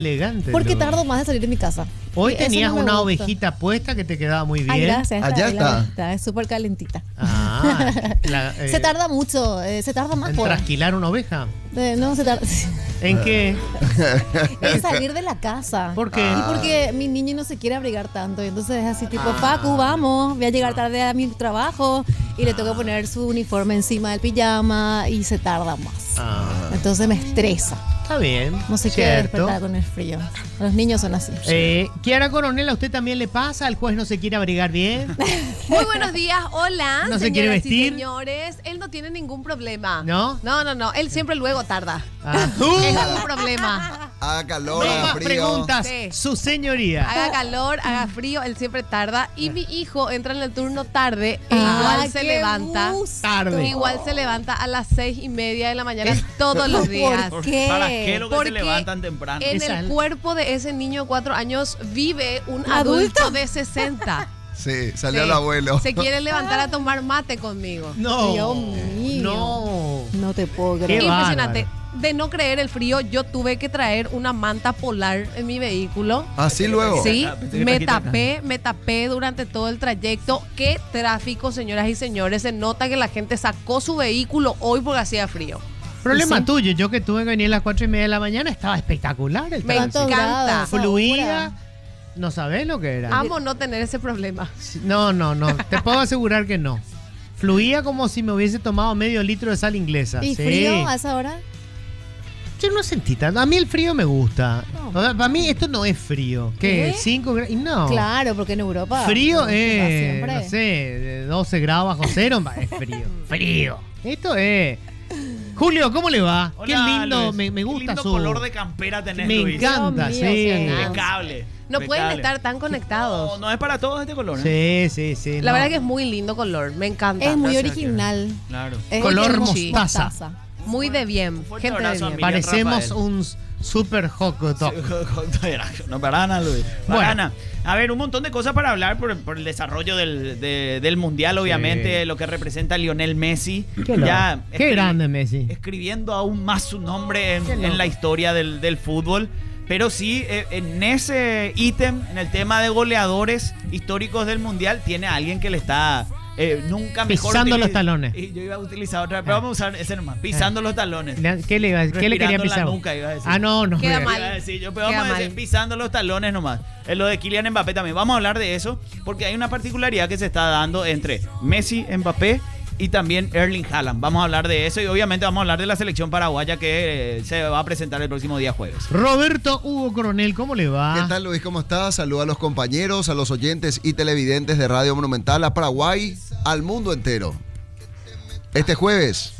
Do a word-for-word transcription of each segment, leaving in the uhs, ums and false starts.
Elegante. Porque ¿no? tardo más de salir de mi casa. Hoy Y eso tenías no me una gusta. ovejita puesta que te quedaba muy bien. Ay, gracias. Allá ahí la está. está, es súper calentita. Ah, la, eh, Se tarda mucho, eh, se tarda más ¿En por. trasquilar una oveja? Eh, no, se tarda. ¿En qué? En salir de la casa. ¿Por qué? Y porque mi niño no se quiere abrigar tanto. Y entonces es así tipo, Facu, vamos, voy a llegar tarde a mi trabajo. Y le toca poner su uniforme encima del pijama y se tarda más. Ah, Entonces me estresa. está bien. No se quiere cierto. despertar con el frío. Los niños son así. Eh, Kiara Coronel, ¿a usted también le pasa? ¿El juez no se quiere abrigar bien? Muy buenos días, hola. ¿No se quiere señoras vestir? y señores, él no tiene ningún problema. ¿No? No, no, no. Él siempre luego tarda. Ah. Es un problema. Haga calor, No haga más frío. preguntas, Sí. su señoría. Haga calor, haga frío, él siempre tarda. Y mi hijo entra en el turno tarde e Ah, igual se qué levanta. gusto. Tarde. Igual se levanta a las seis y media de la mañana todos los días. ¿Por qué? ¿Para qué lo que Porque se levantan temprano? En Esa- el cuerpo de ese niño de cuatro años vive un ¿Un adulto, adulto? de sesenta. Sí, salió Sí. el abuelo. Se quiere levantar a tomar mate conmigo. No. Dios mío. No. No te puedo Qué creer. Impresionante. bárbaro. De no creer el frío, yo tuve que traer una manta polar en mi vehículo. Así luego. Sí, Ah, pensé que me Paquita acá. tapé, me tapé durante todo el trayecto. Qué tráfico, señoras y señores. Se nota que la gente sacó su vehículo hoy porque hacía frío. Problema Sí. tuyo. Yo que tuve que venir a las cuatro y media de la mañana, estaba espectacular el Me tránsito. ¿Cuántos encanta. grados? Fluía. No sabés lo que era. Amo no tener ese problema. No, no, no. Te puedo asegurar que no. Fluía como si me hubiese tomado medio litro de sal inglesa. ¿Y Sí. frío a esa hora? Yo no sentí tanto. A mí el frío me gusta. No. O sea, para mí esto no es frío. ¿Qué? ¿Qué? ¿cinco grados? No. Claro, porque en Europa. Frío no, va es, siempre. no sé, de doce grados bajo cero. Es frío. Frío. Esto es... Julio, ¿cómo le va? Hola, Qué lindo, Luis. me, me gusta Qué lindo su... color de campera tenés, Me Luis. encanta, Dios mío, sí. Fernando. Impecable. No pueden impecable. estar tan conectados. No, no es para todos este color, ¿eh? Sí, sí, sí. La no. verdad que es muy lindo color. Me encanta. Es muy Gracias, original. Claro. Es Color muy mostaza. Muy de bien. fuerte Gente de abrazo a bien. mi- Parecemos Rafael. un super hot dog. No, para nada, Luis. Para Bueno. nada. A ver, un montón de cosas para hablar por, por el desarrollo del, de- del Mundial, obviamente, lo que representa Lionel Messi. Qué, loco. Ya Qué escri- grande Messi. Escribiendo aún más su nombre en, Qué loco. en la historia del, del fútbol. Pero sí, eh, en ese ítem, en el tema de goleadores históricos del Mundial, tiene a alguien que le está eh, nunca mejor... Pisando utili- los talones. Y yo iba a utilizar otra, pero vamos a usar ese nomás, pisando los talones. Le- ¿Qué le, iba a- qué le quería Respirando pisar? la nuca, iba a decir. Ah, no, no. Queda me- mal. Iba a decir yo, pero Queda vamos a decir, mal. pisando los talones nomás. En lo de Kylian Mbappé también. Vamos a hablar de eso, porque hay una particularidad que se está dando entre Messi, Mbappé y también Erling Haaland. Vamos a hablar de eso y obviamente vamos a hablar de la selección paraguaya que eh, se va a presentar el próximo día jueves. Roberto Hugo Coronel, ¿cómo le va? ¿Qué tal, Luis? ¿Cómo estás? Saludos a los compañeros, a los oyentes y televidentes de Radio Monumental, a Paraguay, al mundo entero. Este jueves.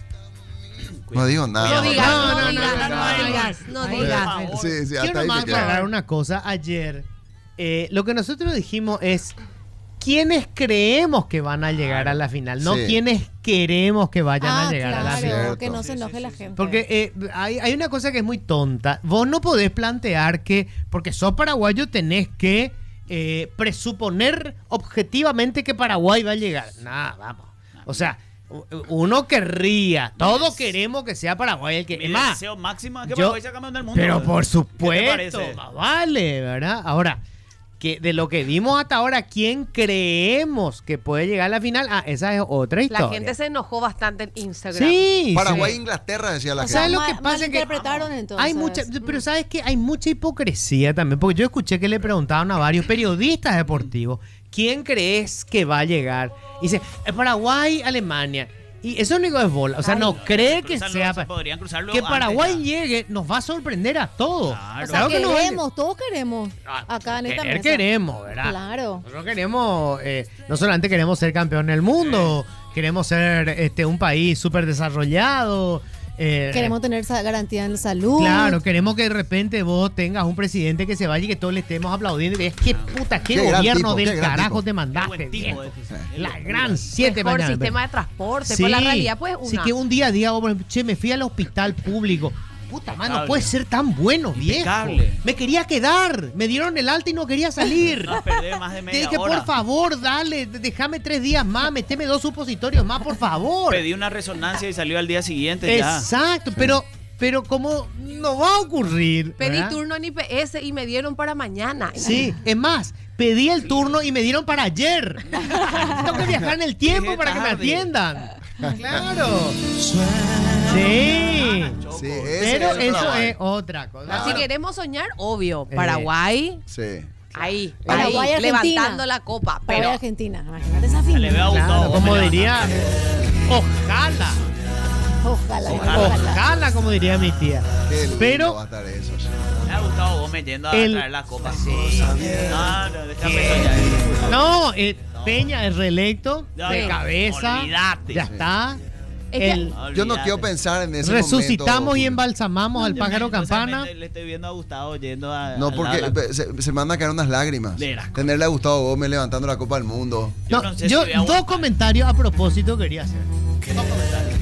No digo nada. No digas, No, no, no, no, digas, no, no, no, digas, no Ay, digas. por favor. Sí, sí, Quiero hasta ahí nomás me quedo. aclarar una cosa. Ayer, eh, lo que nosotros dijimos es quiénes creemos que van a llegar a la final, no Sí. quiénes queremos que vayan Ah, a llegar a la claro, final. Cierto. que no se Sí, enoje sí, la sí, gente. Porque eh, hay, hay una cosa que es muy tonta. Vos no podés plantear que, porque sos paraguayo, tenés que eh, presuponer objetivamente que Paraguay va a llegar. Nada, vamos. O sea, u- uno querría, todos queremos que sea Paraguay el que... Mi es más, deseo máximo es que yo- Paraguay sea campeón del mundo. pero por ¿Qué te supuesto, parece? más vale, ¿verdad? Ahora, que de lo que vimos hasta ahora, ¿quién creemos que puede llegar a la final? Ah, esa es otra historia. La gente se enojó bastante en Instagram. Sí, Paraguay, sí. Inglaterra, decía la O sea, gente. ¿Sabes lo que mal- pasa? Que malinterpretaron, entonces. hay mucha, pero sabes que hay mucha hipocresía también, porque yo escuché que le preguntaban a varios periodistas deportivos, ¿quién crees que va a llegar? Y dice, "Eh, Paraguay, Alemania. Y eso único es bola, o sea, no cree que Cruzarlo, sea se podrían cruzarlo que antes Paraguay ya. llegue, nos va a sorprender a todos. Claro. O sea, que nos va a- queremos, todos queremos. Ah, Acá en esta querer mesa. queremos, ¿verdad? Claro. Nosotros queremos, eh, no solamente queremos ser campeón del mundo, queremos ser este un país súper desarrollado. eh, Queremos tener esa garantía en salud. Claro, queremos que de repente vos tengas un presidente que se vaya y que todos le estemos aplaudiendo y digas, qué puta, qué, Qué gran gobierno tipo, del qué gran carajo tipo. te Qué mandaste, buen tipo, viejo. decís. La gran siete Mejor mañana. sistema de transporte. Sí, Por la realidad, pues, sí, una. que un día diga, vos, por ejemplo, che, me fui al hospital público. Puta, mano, no Impecable. puede ser tan bueno, viejo. Impecable. Me quería quedar, me dieron el alta y no quería salir. No perder más de Te media dije, hora. por favor, dale, déjame tres días más, meteme dos supositorios más, por favor. Pedí una resonancia y salió al día siguiente ya. Exacto, pero pero como no va a ocurrir. Pedí ¿verdad? turno en I P S y me dieron para mañana. Sí, es más, pedí el turno y me dieron para ayer. Tengo que viajar en el tiempo Qué para que me tarde. atiendan. Claro. Sí. Sí, ese Pero es el eso Paraguay. es otra cosa. Si queremos soñar, obvio. Eh. Paraguay, Sí. ahí, Paraguay, ahí, Argentina. levantando la copa. Para Pero Argentina, imagínate esa Le final. veo a Gustavo Claro, Gómez como levantando. diría, ojalá, Ojalá, Ojalá. ojalá. ojalá, como diría mi tía. Qué lindo Pero va a estar eso. sí. Me ha gustado Gómez yendo a El- traer la copa. Sí. No, no, déjame soñar. no, eh, Peña es reelecto No, de no, cabeza. olvídate. Ya está. Es que- El- Yo no Olvídate. quiero pensar en ese resucitamos momento, y Julio. embalsamamos al Yo pájaro me- campana. justamente Le estoy viendo a Gustavo yendo a. No, al porque lado de la- se, se me van a caer unas lágrimas. De la- Tenerle a Gustavo Gómez levantando la Copa del Mundo. Yo No, no sé yo si voy a dos aguantar. comentarios a propósito quería hacer. Dos comentarios.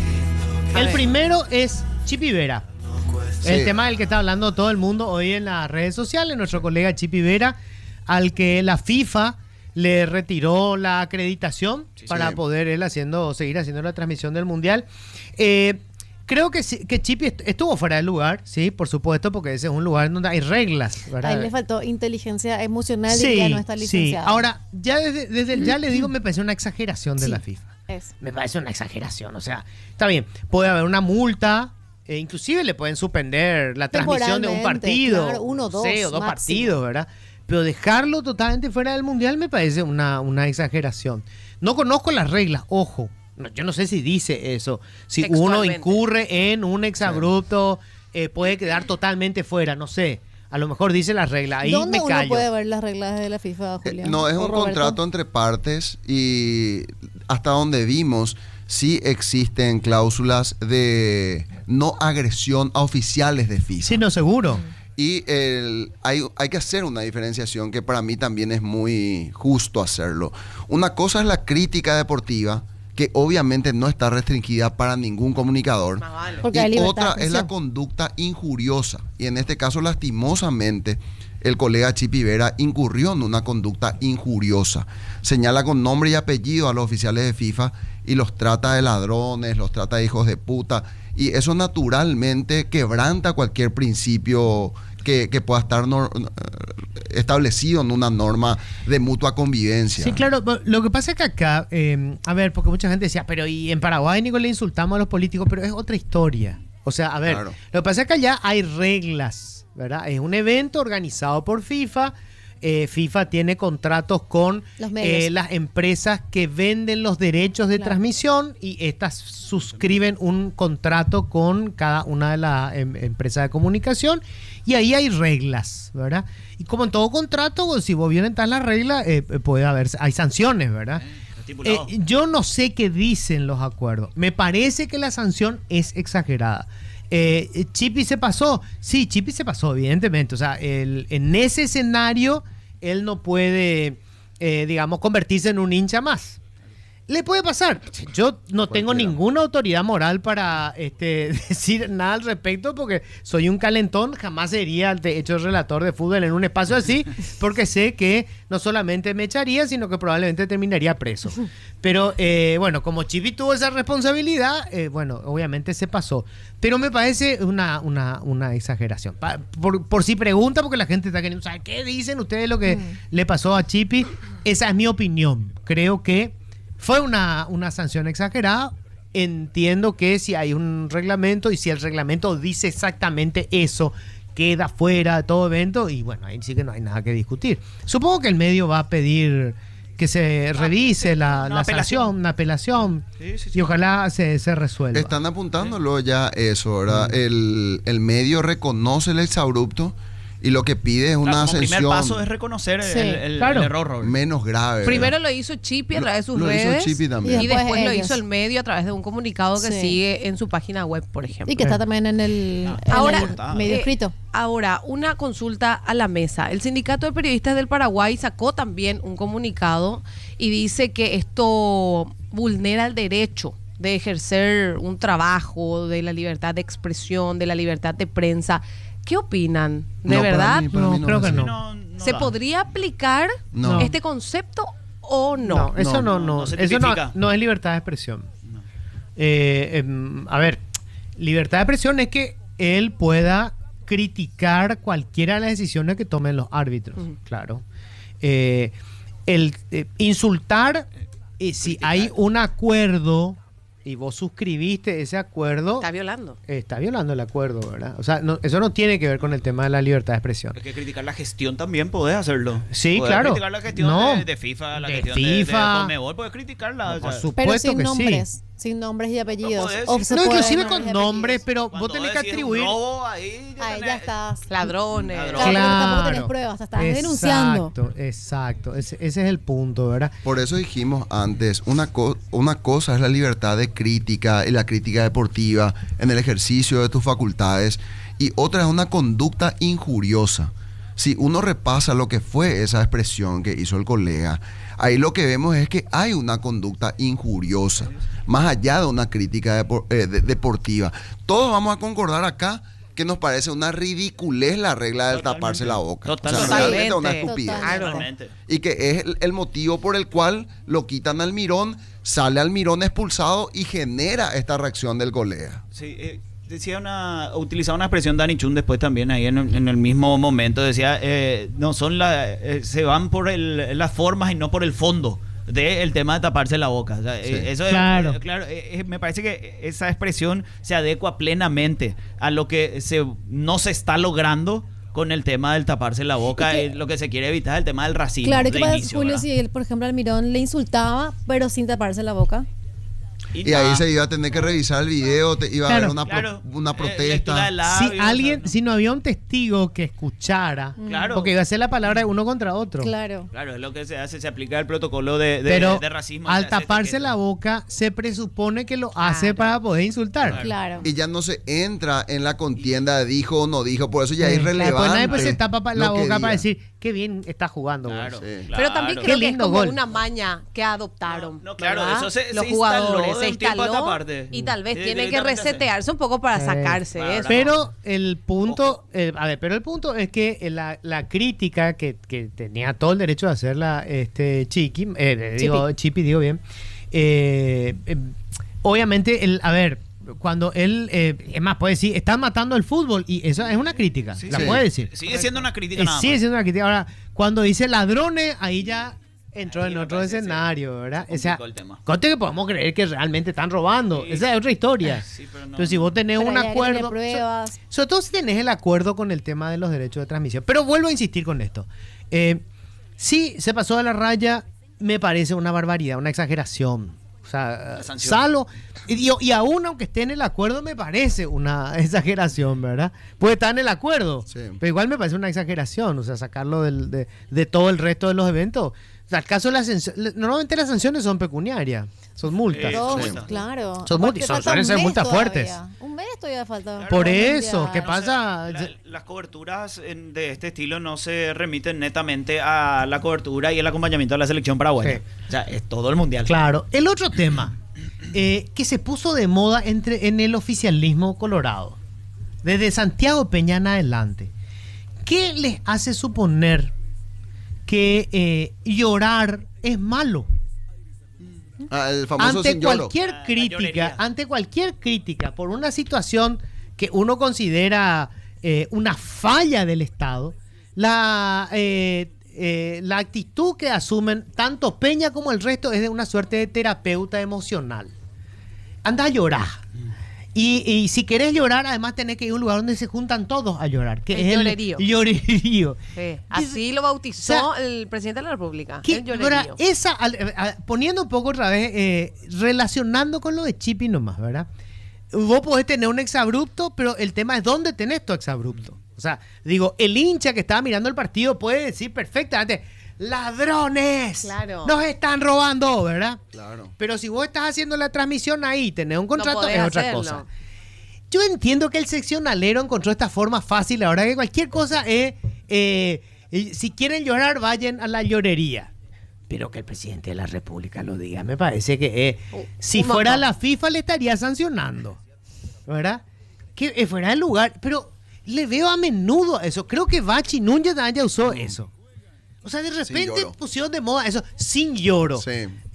A El ver. primero es Chipi Vera. Sí. El tema del que está hablando todo el mundo hoy en las redes sociales, nuestro colega Chipi Vera, al que la FIFA le retiró la acreditación para Sí. poder él haciendo, seguir haciendo la transmisión del Mundial. Eh, creo que, sí- que Chipi est- estuvo fuera del lugar, sí, por supuesto, porque ese es un lugar donde hay reglas, A ¿verdad? él le faltó inteligencia emocional Sí, y ya no está sí. licenciado. Ahora, ya desde, desde el- ya le digo, me parece una exageración de Sí. la FIFA. Es. Me parece una exageración. O sea, está bien, puede haber una multa, e inclusive le pueden suspender la transmisión de un Temporalmente, partido. claro, uno o no sé, dos o dos máximo. partidos, ¿verdad? Pero dejarlo totalmente fuera del mundial me parece una, una exageración. No conozco las reglas, ojo. No, yo no sé si dice eso. Si uno Textualmente. incurre en un exabrupto, eh, puede quedar totalmente fuera, no sé. A lo mejor dice las reglas. Ahí ¿Dónde me uno callo. puede ver las reglas de la FIFA, Eh, Julián? No, es ¿O un Roberto? contrato entre partes y hasta donde vimos, sí existen cláusulas de no agresión a oficiales de FIFA. Sí, no, seguro. Y el- hay, hay que hacer una diferenciación que para mí también es muy justo hacerlo. Una cosa es la crítica deportiva, que obviamente no está restringida para ningún comunicador. Más vale. Porque hay Y libertad otra de es la expresión. conducta injuriosa. Y en este caso, lastimosamente, el colega Chipi Vera incurrió en una conducta injuriosa. Señala con nombre y apellido a los oficiales de FIFA y los trata de ladrones, los trata de hijos de puta. Y eso naturalmente quebranta cualquier principio que, que pueda estar nor- establecido en una norma de mutua convivencia. Sí, claro. pero Lo que pasa es que acá, eh, a ver, porque mucha gente decía, pero y en Paraguay, Nico, le insultamos a los políticos, pero es otra historia. O sea, a ver, Claro. lo que pasa es que allá hay reglas, ¿verdad? Es un evento organizado por FIFA. Eh, FIFA tiene contratos con Los medios. eh, las empresas que venden los derechos de Claro. transmisión y estas suscriben un contrato con cada una de las em- empresas de comunicación y ahí hay reglas, ¿verdad? Y como en todo contrato, si vos violentas las reglas, eh, eh, puede haber, hay sanciones, ¿verdad? Está estipulado. Eh, yo no sé qué dicen los acuerdos. Me parece que la sanción es exagerada. Eh, Chipi se pasó. Sí, Chipi se pasó, evidentemente. O sea, el- en ese escenario, él no puede, eh, digamos, convertirse en un hincha más. Le puede pasar. Yo no tengo Cualquiera. ninguna autoridad moral para este, decir nada al respecto porque soy un calentón. Jamás sería de hecho relator de fútbol en un espacio así porque sé que no solamente me echaría, sino que probablemente terminaría preso. Pero eh, bueno, como Chipi tuvo esa responsabilidad, eh, bueno, obviamente se pasó. Pero me parece una, una, una exageración. Pa- por, por si pregunta, porque la gente está queriendo saber qué dicen ustedes lo que le pasó a Chipi. Esa es mi opinión. Creo que fue una, una sanción exagerada. Entiendo que si hay un reglamento y si el reglamento dice exactamente eso, queda fuera de todo evento y bueno, ahí sí que no hay nada que discutir. Supongo que el medio va a pedir que se revise la, una la apelación. sanción, una apelación Sí, sí, sí. y ojalá se, se resuelva. Están apuntándolo ya eso, ¿verdad? El, el medio reconoce el exabrupto y lo que pide es una Claro, como primer sanción paso es reconocer Sí, el, el- claro. el error, Robert. menos grave. Primero ¿verdad? lo hizo Chipi a Lo- través de sus lo hizo redes. Chipi también. Y Y después después lo ellos. hizo el medio a través de un comunicado que Sí. sigue en su página web, por ejemplo. Y que está también en el, en Ahora, el medio eh, escrito. Ahora, una consulta a la mesa. El Sindicato de Periodistas del Paraguay sacó también un comunicado y dice que esto vulnera el derecho de ejercer un trabajo, de la libertad de expresión, de la libertad de prensa. ¿Qué opinan? ¿De No, para verdad? mí- para No, mí creo es que así. no. No, no ¿Se da. podría aplicar No. este concepto o no? No, eso no, no, no, no se eso no, tipifica. no es libertad de expresión. Eh, em, a ver, libertad de expresión es que él pueda criticar cualquiera de las decisiones que tomen los árbitros. Uh-huh. Claro. Eh, el eh, insultar, eh, si hay un acuerdo y vos suscribiste ese acuerdo, está violando. Eh, está violando el acuerdo, ¿verdad? O sea, no, eso no tiene que ver con el tema de la libertad de expresión. Es que criticar la gestión también podés hacerlo. Sí, podés claro. criticar la gestión no, de, de FIFA, la de gestión FIFA, de, de Conmebol, podés criticarla. No, por o sea, supuesto pero sin que nombres, sí. sin nombres y apellidos. No, O se no puede inclusive nombres con y nombres, apellidos. pero Cuando vos tenés que decís un atribuir. robo, ahí ya Ahí tenés- ya estás. Ladrones. Ladrones. Claro, Claro. pero tampoco tenés pruebas, te estás denunciando. Exacto, exacto. Ese, ese es el punto, ¿verdad? Por eso dijimos antes, una, co- una cosa es la libertad de crítica y la crítica deportiva en el ejercicio de tus facultades y otra es una conducta injuriosa. Si uno repasa lo que fue esa expresión que hizo el colega, ahí lo que vemos es que hay una conducta injuriosa, más allá de una crítica depor- eh, de- deportiva. Todos vamos a concordar acá que nos parece una ridiculez la regla del Totalmente. taparse la boca. Totalmente. O sea, realmente una Totalmente. estupidez. Totalmente. Totalmente. Y que es el, el motivo por el cual lo quitan al Mirón, sale al Mirón expulsado y genera esta reacción del colega. Sí, eh, decía una, utilizaba una expresión Dani Chun después también ahí en, en el mismo momento, decía, eh, no son la, eh, se van por el, las formas y no por el fondo del tema de taparse la boca. O sea, Sí. eh, eso Claro. es, eh, claro, eh, eh, me parece que esa expresión se adecua plenamente a lo que se, no se está logrando con el tema del taparse la boca, Y que- eh, lo que se quiere evitar es el tema del racismo. Claro, ¿y de qué pasa, inicio, Julio, ¿verdad? si él, por ejemplo, Almirón le insultaba, pero sin taparse la boca? Y ahí se iba a tener que revisar el video, te- iba a Claro. haber una, pro- Claro, una eh, lectura de protesta. labios, Si alguien, o sea, si no había un testigo que escuchara, Claro. porque iba a ser la palabra de uno contra otro. Claro. Claro, es lo que se hace, se aplica el protocolo de, de, Pero de racismo. al se hace taparse etiqueta. la boca, se presupone que lo hace Claro. para poder insultar. Claro. Y ya no se entra en la contienda de dijo o no dijo, por eso ya Sí, es claro, relevante. pues nadie pues se tapa pa- la lo que boca diga. para decir qué bien está jugando. Claro, vos. Sí. Pero también claro. creo Qué que es lindo como gol. una maña que adoptaron. No, no, claro, ¿verdad? eso se- los se instaló jugadores de se un tiempo a esta instaló parte. y tal vez Sí, tienen que directamente así. resetearse un poco para Eh, sacarse claro. eso. Pero el punto, eh, a ver, pero el punto es que la, la crítica que, que tenía todo el derecho de hacerla este Chiqui, eh, digo Chipi, digo bien, eh, eh, obviamente, el, a ver, cuando él, eh, es más, puede decir, están matando el fútbol y eso es una crítica, Sí, la sí. puede decir. Sigue siendo una crítica Eh, nada sigue más. siendo una crítica. Ahora, cuando dice ladrones, ahí ya entró Ahí en me otro parece, escenario, sí, ¿verdad? se O sea, complicó el tema. conte que podemos creer que realmente están robando. Sí. Esa es otra historia. Sí, pero no. Entonces, si vos tenés Pero un hay que tener acuerdo. pruebas. so- sobre todo si tenés el acuerdo con el tema de los derechos de transmisión. Pero vuelvo a insistir con esto. Eh, si se pasó de la raya, me parece una barbaridad, una exageración. O sea, La sanción. Salo. Y, y- y aún aunque esté en el acuerdo, me parece una exageración, ¿verdad? Puede estar en el acuerdo. Sí. Pero igual me parece una exageración. O sea, sacarlo del- de, de todo el resto de los eventos. O sea, el caso de las sanciones. Normalmente las sanciones son pecuniarias. Son multas. Eh, Dos, sí. claro. Son Aparte, multas, son- falta suelen un ser mes multas todavía. fuertes. Un mes todavía falta. Claro. Por para el eso, mundial. ¿qué No pasa? sé, la- las coberturas en- de este estilo no se remiten netamente a la cobertura y el acompañamiento de la selección paraguaya. Sí. O sea, es todo el mundial. Claro. El otro tema eh, que se puso de moda entre, en el oficialismo colorado, desde Santiago Peña en adelante, ¿qué les hace suponer que eh, llorar es malo? Ah, el famoso Ante sin lloro. cualquier Ah, la crítica, llorería. ante cualquier crítica por una situación que uno considera eh, una falla del Estado, la, eh, eh, la actitud que asumen tanto Peña como el resto es de una suerte de terapeuta emocional. Anda a llorar. Y, y si querés llorar, además tenés que ir a un lugar donde se juntan todos a llorar, que El es llorerío. el llorerío. Sí, así lo bautizó O sea, el presidente de la República. ¿Qué- El llorerío. ahora, esa, al- a- poniendo un poco otra vez, eh, relacionando con lo de Chipi nomás, ¿verdad? Vos podés tener un exabrupto, pero el tema es dónde tenés tu exabrupto. O sea, digo, el hincha que estaba mirando el partido puede decir perfectamente, ladrones, Claro. nos están robando, ¿verdad? Claro. Pero si vos estás haciendo la transmisión ahí, tenés un contrato, podés es otra hacerlo. cosa. Yo entiendo que el seccionalero encontró esta forma fácil, ahora que cualquier cosa es, eh, eh, si quieren llorar, vayan a la llorería. Pero que el presidente de la República lo diga, me parece que eh, Un- si un fuera montón. la FIFA le estaría sancionando, ¿verdad? Que eh, fuera el lugar, pero le veo a menudo a eso. Creo que Bachi Núñez también ya usó eso. O sea, de repente lloro. pusieron de moda eso, sin lloro. Sí.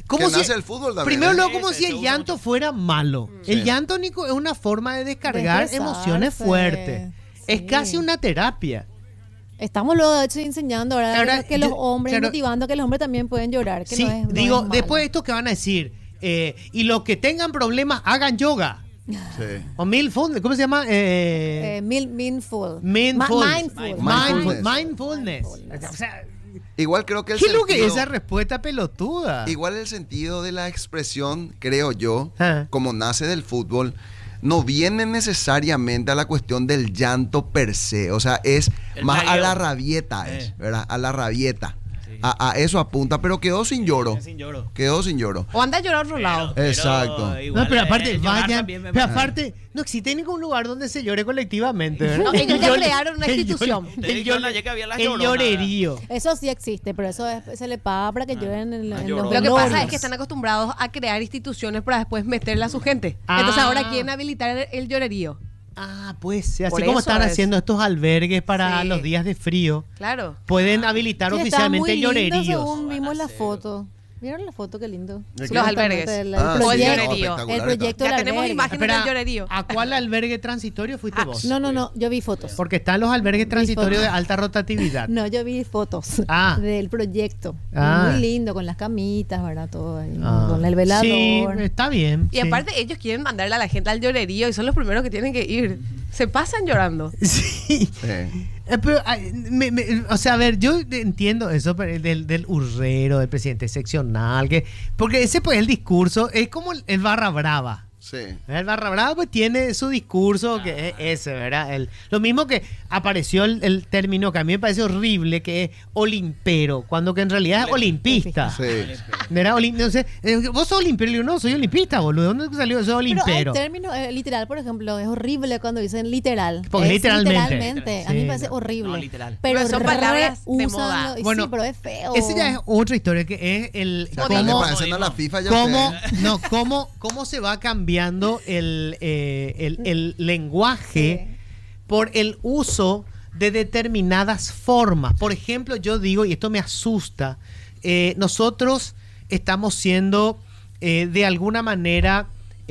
Como Que si, nace el fútbol también, primero ¿eh? luego como Sí, si se el usa llanto mucho. fuera malo. Sí. El llanto, Nico, es una forma de descargar De emociones expresarse. fuertes. Es Sí. casi una terapia. Estamos luego de hecho enseñando ahora Ahora, que los yo- hombres, claro. motivando que los hombres también pueden llorar. Que Sí, no es, no digo, es malo. después de esto que van a decir, eh, y los que tengan problemas, hagan yoga. Sí. O mindfulness, ¿cómo se llama? Eh, Eh, mil- mindful. mindful. Ma- mindful. Mindful- Mindfulness. mindfulness. O sea, Igual creo que el ¿qué es lo que es sentido- esa respuesta pelotuda? Igual el sentido de la expresión, creo yo, Ah. como nace del fútbol, no viene necesariamente a la cuestión del llanto per se. O sea, es El más a tagueo. la rabieta, Eh. es, ¿verdad? A la rabieta. Sí. A, a eso apunta, pero quedó sin lloro. Sin lloro. Quedó sin lloro. O anda a llorar a otro lado. Pero- Exacto. pero igual, No, pero eh, aparte, llorar vayan. también me Pero parece. aparte, no existe ningún lugar donde se llore colectivamente, ¿verdad? No, ellos ya El crearon una el institución. llore- Te El, dijeron llore- ayer que había las el lloronas, llorerío. Eso sí existe, pero eso es- se le paga para que lloren en, Ah, en lloró. los Lo que pasa velorios. es que están acostumbrados a crear instituciones para después meterle a su gente. Ah. Entonces ahora quieren habilitar el, el llorerío. Ah, pues sí, así Por como eso están es. haciendo estos albergues para Sí. los días de frío, Claro. pueden habilitar Sí, está oficialmente muy lindo lloreríos. según vimos Van a la ser- foto. ¿Vieron la foto? Qué lindo. ¿De Los qué? albergues. El, el Ah, sí, proyecto, no, el espectacular está. proyecto Ya del tenemos albergue. imágenes Espera, del llorerío. ¿a cuál albergue transitorio fuiste Ah, vos? No, no, no, yo vi fotos. Porque están los albergues transitorios de fotos. alta rotatividad. No, yo vi fotos Ah. del proyecto. Ah. Muy lindo, con las camitas, ¿verdad? Todo ahí, Ah. con el velador. Sí, está bien. Y sí. aparte ellos quieren mandarle a la gente al llorerío y son los primeros que tienen que ir. Se pasan llorando. Sí. Sí. Eh, Pero, ay, me- me- o sea, a ver, yo entiendo eso pero del, del urrero, del presidente seccional, que porque ese pues el discurso es como el, el barra brava. Sí. El barra brava pues tiene su discurso que es ese, ¿verdad? El, lo mismo que apareció el, el término que a mí me parece horrible, que es olimpero, cuando que en realidad es olimpista. Sí. ¿Verdad? Olim- no sé, eh, vos sos olimpero, y yo no, soy olimpista, boludo. ¿Dónde salió eso de Pero olimpero? el término eh, literal, por ejemplo, es horrible cuando dicen literal. Porque Es literalmente. literalmente. A Sí, mí me parece no. horrible. No, literal. Pero, Pero son re palabras de usan moda. lo- y Bueno, sí, pero es feo. Ese ya es otra historia, que es el Ya que le cómo, parecen a la FIFA ya cómo, ustedes. no, cómo, cómo se va cambiando el, eh, el, el lenguaje Sí. por el uso de determinadas formas. Por ejemplo, yo digo, y esto me asusta, eh, nosotros estamos siendo eh, de alguna manera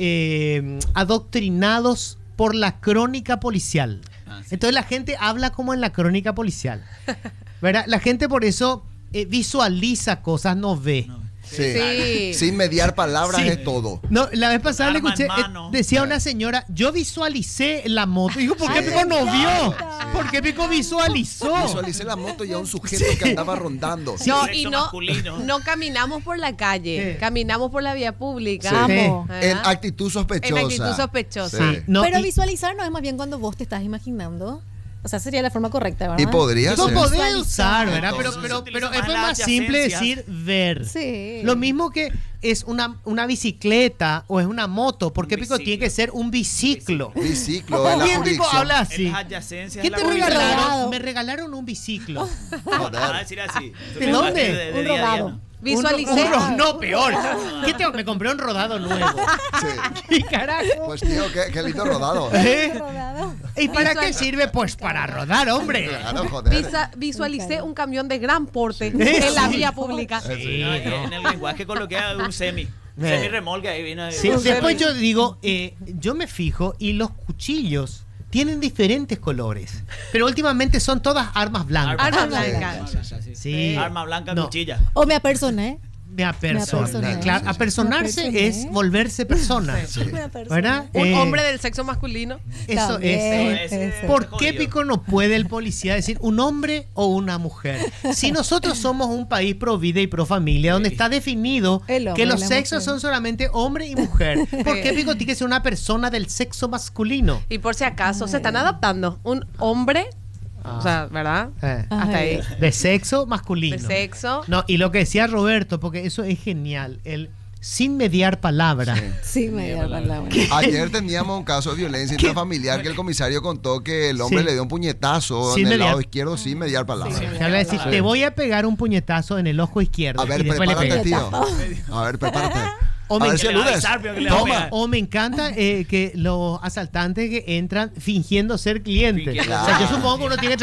eh, adoctrinados por la crónica policial. Ah, sí. Entonces la gente habla como en la crónica policial. ¿Verdad? La gente por eso eh, visualiza cosas, no ve. No. Sí. Sí. Sin mediar palabras Sí. es todo. No, la vez pasada le Arma en escuché, eh, mano. decía una señora, yo visualicé la moto. Digo, ¿por qué Ay, Pico me no vio? encanta. ¿Por qué Pico visualizó? Visualicé la moto y a un sujeto que andaba rondando. No, Sexo y no, masculino. no caminamos por la calle, Sí. caminamos por la vía pública. Sí. Amo. ¿verdad? En actitud sospechosa. En actitud sospechosa. Sí. No, pero y- visualizar no es más bien cuando vos te estás imaginando. O sea, sería la forma correcta, ¿verdad? Y podría no ser. podés Visualizar. usar, ¿verdad? Pero, Entonces, pero, se pero utiliza es más más la simple adyacencia. decir ver. Sí. Lo mismo que es una, una bicicleta o es una moto. ¿Por qué Un Pico biciclo. tiene que ser un biciclo? Biciclo en la ¿Quién Pico jurisdicción. habla En así? las adyacencias ¿Qué de la te jurisdicción. regalaron? Rodado. Me regalaron un biciclo. Joder. Ah, decir así. ¿De dónde? De- de Un día a día, rodado. ¿no? Visualicé. Un ro- un ro- no, peor. ¿Qué tengo? Me compré un rodado nuevo. Sí. ¿Qué carajo? Pues tío, qué, qué lindo rodado. ¿Eh? Rodado. ¿Y para Visual- qué sirve? Pues para rodar, hombre. Claro, joder. Visa- visualicé un camión de gran porte Sí. en la vía pública. Sí, No, y no. En el lenguaje coloqué un semi. Semi remolque ahí vino. Sí, un después semi. yo digo, eh, yo me fijo y los cuchillos tienen diferentes colores, pero últimamente son todas armas blancas. Armas Arma blancas. blanca, sí. Sí. Arma blanca, No. cuchilla. O me apersoné. Me apersoné. Me apersoné. Claro, Sí, sí. apersonarse Me apersoné. es volverse persona. Sí. Me apersoné. ¿Verdad? Un Eh, hombre del sexo masculino. Eso También. es. Ese- eso. ¿Por Jodido. qué Pico no puede el policía decir un hombre o una mujer? Si nosotros somos un país pro vida y pro familia, donde está definido El hombre que y los la sexos mujer. son solamente hombre y mujer, ¿por qué Pico tiene que ser una persona del sexo masculino? Y por si acaso, se están adaptando. Un hombre, o sea, ¿verdad? Eh, Hasta ahí. de sexo masculino. De sexo. No, y lo que decía Roberto, porque eso es genial, el sin mediar palabra. Sí, me dio palabra. Ayer teníamos un caso de violencia intrafamiliar que el comisario contó que el hombre Sí. le dio un puñetazo Sin en el mediar. lado izquierdo sin mediar palabra. Sí. Se habla de decir, Sí. te voy a pegar un puñetazo en el ojo izquierdo. A ver, y después le prepárate, pegas. tío. A ver, prepárate. O A me ver si Que le va a aludes. avisar, pero que le va a Toma. pegar. O me encanta eh, que los asaltantes que entran fingiendo ser clientes. Fingiendo. O sea, yo Claro. supongo que uno tiene que entrar y decir,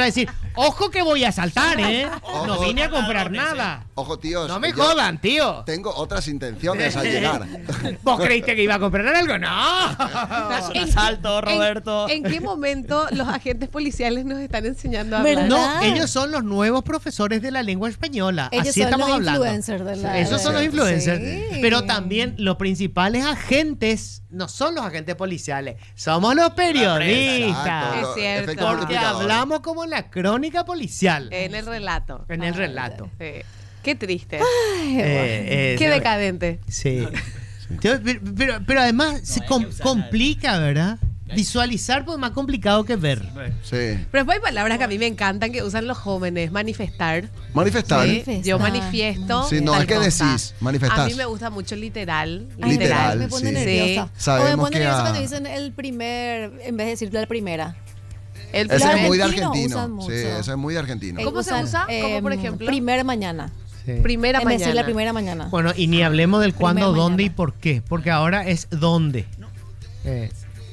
Ojo que voy a saltar, ¿eh? Ojo. No vine a comprar Ladrones, nada. Ojo, tíos. No me yo jodan, tío. Tengo otras intenciones al llegar. ¿Vos creíste que iba a comprar algo? No. Es un asalto, Roberto. ¿En, en qué momento los agentes policiales nos están enseñando a hablar? ¿Verdad? No, ellos son los nuevos profesores de la lengua española. Ellos Así son estamos los hablando. influencers de la- Esos son los influencers. Sí. Pero también los principales agentes no son los agentes policiales, somos los periodistas. Exacto, Es lo- cierto. efecto Porque multiplicador. hablamos como la crónica policial. En el relato. En el relato. Sí. Qué triste. Ay, bueno. Eh, eh, Qué sí. decadente. Sí. Yo- pero, pero, pero además se hay com- que usar- complica, ¿verdad? Visualizar pues es más complicado que ver. Sí. Pero después hay palabras que a mí me encantan que usan los jóvenes. Manifestar. Manifestar. Sí, Manifestar. yo manifiesto. Sí, no, tal es que cosa. decís, manifestás. A mí me gusta mucho literal. Ay, Literal, me pone sí. nerviosa. Sí. O me Sabemos pone que nerviosa a- cuando dicen el primer, en vez de decir la primera. El Ese Los es muy de argentinos argentino. usan mucho. Sí, ese es muy de argentino. ¿Cómo se Usan, usa? ¿Cómo, por em, ejemplo? Primera mañana. Sí. Primera En vez de decir mañana. la primera mañana. Bueno, y ni hablemos del cuándo, Primera dónde y mañana. por qué. Porque ahora es dónde. Eh,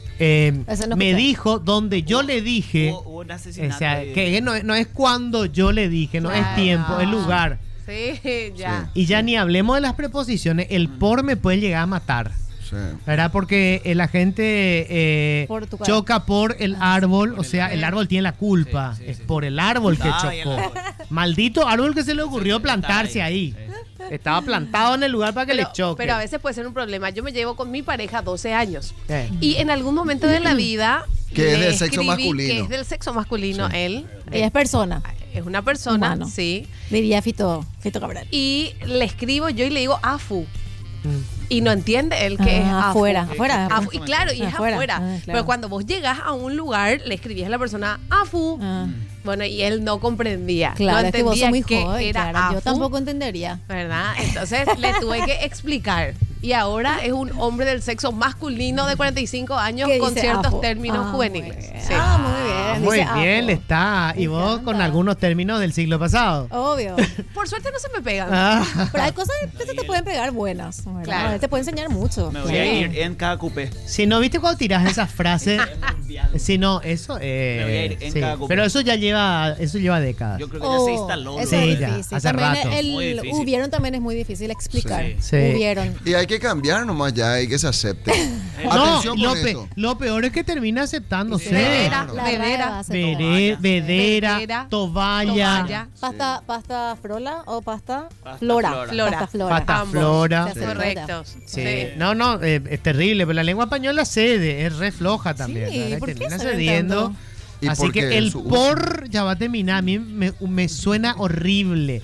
eh, Ese no me escuché. dijo donde yo le dije. Hubo, hubo un O asesinato. sea, ahí. que no, no es cuando yo le dije, no es Claro. tiempo, es lugar. Sí, ya. Y ya ni hablemos de las preposiciones. El por me puede llegar a matar. Sí. ¿Verdad? Porque el agente eh, Por tu cara. choca por el árbol, Por o el sea, árbol. el árbol tiene la culpa. Sí, sí, es sí. por el árbol que Estaba ahí el chocó. árbol. Maldito árbol que se le ocurrió plantarse ahí. Estaba plantado en el lugar para que Pero, le choque. pero a veces puede ser un problema. Yo me llevo con mi pareja doce años. Eh. Y en algún momento de la vida. Que es le del sexo escribí masculino. Que es del sexo masculino. Sí. Él Ella es persona, es una persona, Humano. sí. diría Fito, Fito Cabral. Y le escribo yo y le digo afu. Mm. Y no entiende él que Ah, es afu. afuera, afuera. Afu. Y claro, y es Afuera, afuera. ah, claro. Pero cuando vos llegas a un lugar, le escribías a la persona afu. Ah, Bueno, y él no comprendía. claro, no es que vos sos entendía muy que joven, era Clara. Yo afu, tampoco entendería. ¿verdad? Entonces le tuve que explicar. Y ahora es un hombre del sexo masculino de cuarenta y cinco años ¿Qué con dice ciertos afu? términos Ah, juveniles. muy bien. Sí. Ah, muy bien. Muy dice bien, afu. le está. Y Me vos encanta. con algunos términos del siglo pasado. Obvio. Por suerte no se me pegan. Ah. Pero hay cosas que se te pueden pegar buenas. ¿verdad? Claro. Te puede enseñar mucho. Me voy claro. a ir en cada cupé. Si no viste cuando tirás esa frase. Si no, eso. eh, Me voy a ir en sí. cada cupé. Pero eso ya lleva, eso lleva décadas. Yo creo que ya se instaló. Oh, eso Sí, es ya, difícil. hace También rato. el Muy difícil. hubieron también es muy difícil explicar. Sí. Sí. Hubieron. Y hay que cambiar nomás ya, hay que se acepte. No, Atención lo, con pe- esto. lo peor es que termina aceptándose. Vedera, Claro. La vedera. raya hace Vere- todo. vedera, Vedera, tovalla, Toalla. Pasta, pasta frola o pasta, Pasta flora. flora. Flora. Pasta flora. Pasta Ambos. flora. Se hace Correctos. Sí. Sí. No, no, eh, es terrible, pero la lengua española cede, es re floja también. Sí, ¿verdad? ¿por qué Termina ceden cediendo. tanto? Y Así porque que el su uso. por ya va a terminar. A mí me, me suena horrible.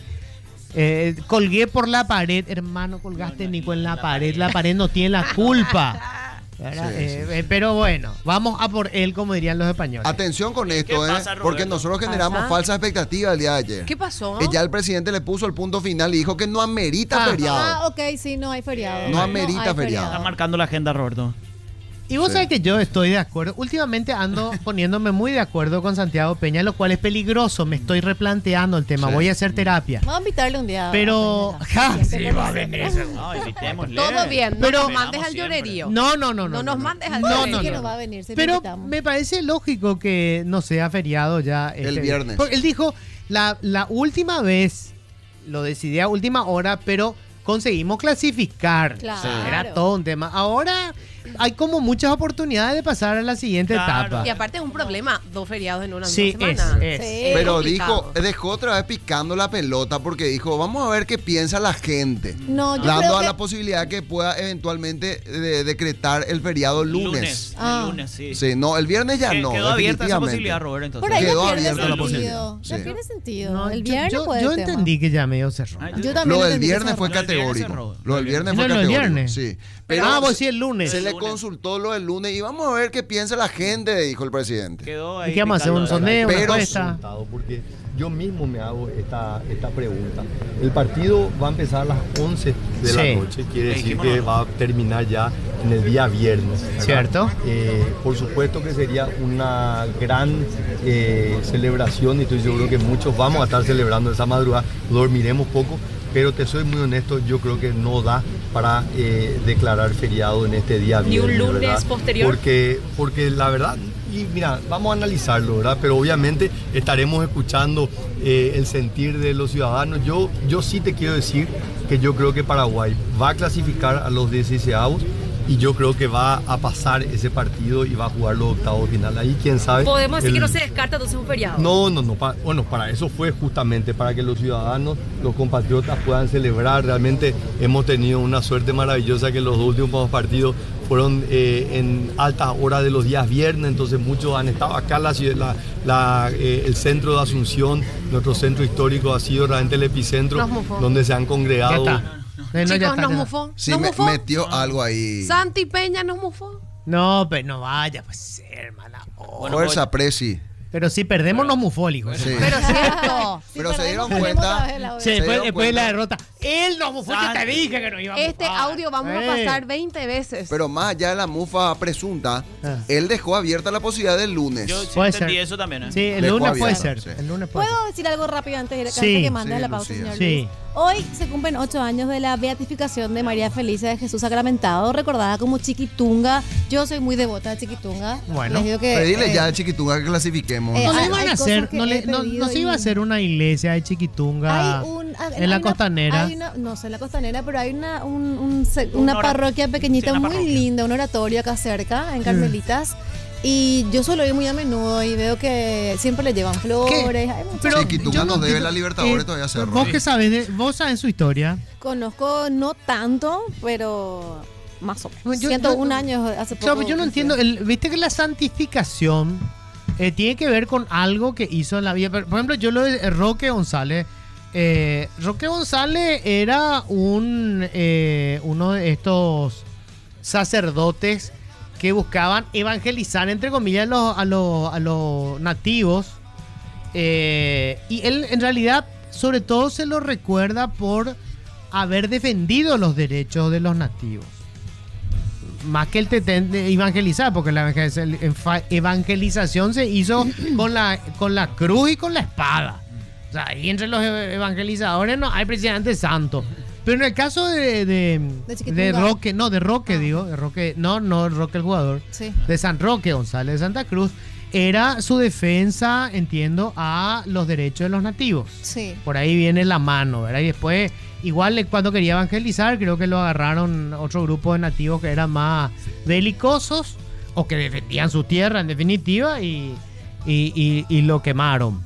Eh, colgué por la pared, hermano, colgaste Nico en la pared. La pared no tiene la culpa. ¿Verdad? Sí, Eh, sí, eh, pero bueno, vamos a por él, como dirían los españoles. Atención con ¿Qué esto, ¿eh? pasa, Roberto? Porque nosotros generamos Pasa. falsa expectativa el día de ayer. ¿Qué pasó? Y ya el presidente le puso el punto final y dijo que no amerita Ah. feriado. Ah, ok, sí, no hay feriado. No amerita hay feriado. Está marcando la agenda, Roberto. Y vos Sí. sabés que yo estoy de acuerdo. Últimamente ando poniéndome muy de acuerdo con Santiago Peña, lo cual es peligroso. Me estoy replanteando el tema. Sí. Voy a hacer terapia. Vamos a invitarle un día. Pero- a Ja, Peña. sí, Siempre va a con venir nosotros. ese- No, invitémosle. Todo bien, no Pero- nos mandes al siempre. llorerío. No, no, no, no. No nos mandes al No, Sí, no, llorerío. que no. no va a venir, si le Pero invitamos. me parece lógico que no sea feriado ya. El viernes. Porque él dijo, la, la última vez, lo decidí a última hora, pero conseguimos clasificar. Claro. Era todo un tema. Ahora hay como muchas oportunidades de pasar a la siguiente Claro. etapa. Y aparte es un problema, dos feriados en una Sí, misma es, semana. es. Sí. Pero complicado. dijo, dejó otra vez picando la pelota porque dijo, vamos a ver qué piensa la gente. No, yo dando creo a que- la posibilidad que pueda eventualmente de- decretar el feriado lunes. Lunes. Ah. El lunes, sí. Sí, no, el viernes ya Que- no. Quedó abierta esa definitivamente. posibilidad, Roberto. Entonces. Por ahí Quedó no pierde abierta la sentido. posibilidad. Ya Sí. pierde sentido. No, el yo- viernes yo, puede yo el tema. entendí que ya medio cerró. Ay, Yo también Lo del entendí que viernes se fue cerró. Lo del viernes categórico. cerró. Lo del viernes No, fue lo del categórico. viernes. Sí. Pero, ah, vos se- sí el lunes. Se El le lunes. consultó lo del lunes y vamos a ver qué piensa la gente, dijo el presidente. Quedó ahí ¿Y qué vamos a hacer? ¿Un picando. sondeo? ¿Una Pero- encuesta? Porque yo mismo me hago esta, esta pregunta. El partido va a empezar a las once de Sí. la noche, quiere decir Dijimos que no. va a terminar ya en el día viernes. ¿verdad? ¿Cierto? Eh, por supuesto que sería una gran eh, celebración y estoy seguro que muchos vamos a estar celebrando esa madrugada, dormiremos poco, pero te soy muy honesto, yo creo que no da para eh, declarar feriado en este día Ni un viernes. lunes ¿verdad? posterior. Porque, porque la verdad, y mira, vamos a analizarlo, ¿verdad? Pero obviamente estaremos escuchando eh, el sentir de los ciudadanos. Yo, yo sí te quiero decir que yo creo que Paraguay va a clasificar a los dieciseavos y yo creo que va a pasar ese partido y va a jugar los octavos de final. Ahí quién sabe. Podemos decir el... que no se descarta entonces un feriado. No, no, no. Para, bueno, para eso fue justamente, para que los ciudadanos, los compatriotas puedan celebrar. Realmente hemos tenido una suerte maravillosa que los dos últimos partidos fueron eh, en altas horas de los días viernes, entonces muchos han estado acá, la, la, la, eh, el centro de Asunción, nuestro centro histórico ha sido realmente el epicentro donde se han congregado. Ya está. Chicos, ya está, nos ya. mufó. Sí, nos me- mufó. metió algo ahí. Santi Peña nos mufó. No, pero no vaya, pues, hermana. Oh. Bueno, Fuerza, Presi. Pero si perdemos, nos mufó el hijo. Sí. Pero es cierto. Si Pero se perdemos, dieron tenemos cuenta- otra vez la- Sí, Se después, dieron después de la cuenta. derrota. Él nos mufó, que te dije que no iba a Este mufar. audio vamos a Eh. pasar veinte veces. Pero más allá de la mufa presunta, Ah. él dejó abierta la posibilidad del lunes. Yo sí Puede entendí ser. eso también, ¿eh? Sí, el Dejó lunes puede abierto, ser. sí. El lunes puede ¿Puedo ser. decir algo rápido antes de, Sí. antes que mande Sí, la pausa, Lucía. señor Sí. Luis? Hoy se cumplen ocho años de la beatificación de María Felicia de Jesús Sacramentado, recordada como Chiquitunga. Yo soy muy devota de Chiquitunga. Bueno, Les digo que, Pedirle eh, ya a Chiquitunga que clasifiquemos. eh, No le hay- iban hay a cosas hacer, que no, he le, no, pedido no se iba a y- hacer una iglesia de Chiquitunga Hay un, ah, en hay la una- costanera. hay una- no sé, en la costanera, pero hay una, un- un se- Un una ora- parroquia pequeñita sí, una muy parroquia. linda, un oratorio acá cerca, en Carmelitas. Y yo suelo ir muy a menudo y veo que siempre le llevan flores. Hay mucha- Pero Chiquitunga yo no nos debe entiendo, la Libertadores eh, todavía cerró. Vos que sabés, de- vos sabés su historia. Conozco no tanto, pero más o menos. Bueno, yo- ciento un yo- años hace O poco. sea, yo no entiendo, el- viste que la santificación eh, tiene que ver con algo que hizo en la vida. Por por ejemplo, yo lo de eh, Roque González. eh, Roque González era un eh, uno de estos sacerdotes que buscaban evangelizar, entre comillas, a los, a los, a los nativos. Eh, y él, en realidad, sobre todo se lo recuerda por haber defendido los derechos de los nativos. Más que el tetén de evangelizar, porque la evangeliza- enfa- evangelización se hizo con la, con la cruz y con la espada. O sea, ahí entre los ev- evangelizadores no hay presidente santo. Pero en el caso de, de, De Chiquitunga. de Roque, no, de Roque Ah. digo, de Roque, no, no Roque el jugador, Sí. de San Roque González de Santa Cruz, era su defensa, entiendo, a los derechos de los nativos. Sí. Por ahí viene la mano, ¿verdad? Y después, igual eh, cuando quería evangelizar, creo que lo agarraron otro grupo de nativos que eran más belicosos o que defendían su tierra, en definitiva, y, y, y- y lo quemaron.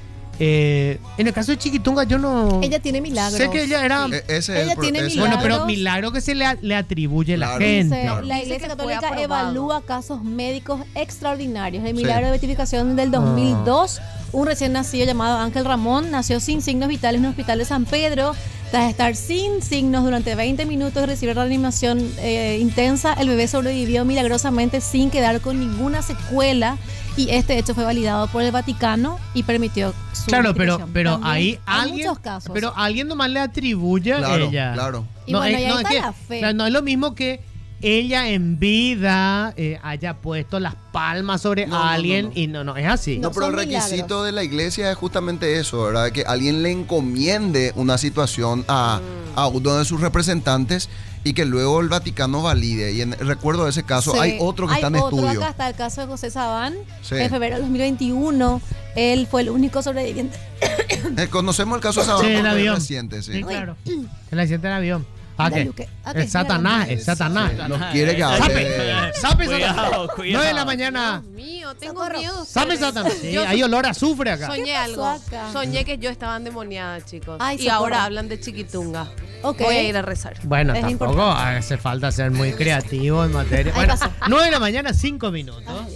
Eh, en el caso de Chiquitunga, yo no. Ella tiene milagros. Sé que ella era. E- ese es Ella el pro- tiene ese es el Bueno, pero milagros. milagro que se le, a- le atribuye la Claro. gente. Dice, Claro. la Dice Iglesia que fue Católica aprobado. evalúa casos médicos extraordinarios. El Sí. milagro de beatificación del dos mil dos, un recién nacido llamado Ángel Ramón nació sin signos vitales en un hospital de San Pedro. Tras estar sin signos durante veinte minutos y recibir reanimación eh, intensa, el bebé sobrevivió milagrosamente sin quedar con ninguna secuela. Y este hecho fue validado por el Vaticano y permitió su Claro, pero, beatificación. pero También ahí hay alguien. muchos casos. Pero alguien nomás le atribuye a Claro, ella. claro. Y bueno, y ahí es está que- la fe. claro, no es lo mismo que ella en vida eh, haya puesto las palmas sobre No, no, no, alguien no. y no, no, es así. No, No, pero el son requisito milagros. de la iglesia es justamente eso, ¿verdad? Que alguien le encomiende una situación a, a uno de sus representantes y que luego el Vaticano valide. Y en, recuerdo de ese caso, Sí. hay otro que Hay está en otro, estudio. Acá está el caso de José Sabán. Sí. En febrero del dos mil veintiuno, él fue el único sobreviviente. Eh, conocemos el caso de Sabán Sí, el porque es avión. reciente, sí. Sí, claro. El accidente del avión. ¿A Dale, qué? Luque. ¿A qué? Es Satanás, Mira, es Satanás. Nos quiere que Sape. hable. Sape Cuidado, Satanás. cuidado. nueve de la mañana. Dios mío, tengo Socorro. miedo. Sape ustedes. Satanás. Sí, Yo hay olor a azufre acá. soñé ¿Qué pasó algo. acá? Soñé que yo estaba endemoniada, chicos. Ay, y socorro. ahora hablan de Chiquitunga. Ok. Voy a ir a rezar. Bueno, Es tampoco importante. hace falta ser muy creativo en materia. Ahí Bueno, pasó. nueve de la mañana, cinco minutos.